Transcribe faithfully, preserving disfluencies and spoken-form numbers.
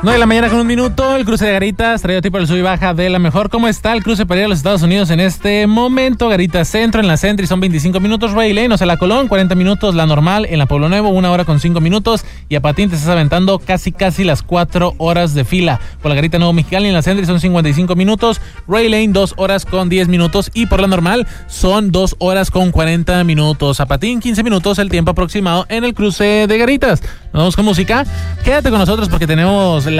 nueve de la mañana con un minuto, el cruce de Garitas, traído a ti por el sub y baja de la mejor. ¿Cómo está el cruce para ir a los Estados Unidos en este momento? Garitas Centro, en la Sentry son veinticinco minutos, Ray Lane, o sea, la Colón, cuarenta minutos, la normal, en la Pueblo Nuevo, una hora con cinco minutos, y a Patín te estás aventando casi casi las cuatro horas de fila. Por la Garita Nuevo Mexicali, en la Sentry son cincuenta y cinco minutos, Ray Lane, dos horas con diez minutos, y por la normal son dos horas con cuarenta minutos. A Patín, quince minutos, el tiempo aproximado en el cruce de Garitas. Nos vamos con música. Quédate con nosotros porque tenemos